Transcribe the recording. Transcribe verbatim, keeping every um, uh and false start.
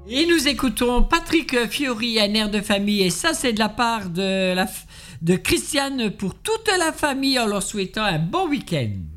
Et nous écoutons Patrick Fiori, un air de famille, et ça c'est de la part de, la, de Christiane pour toute la famille en leur souhaitant un bon week-end.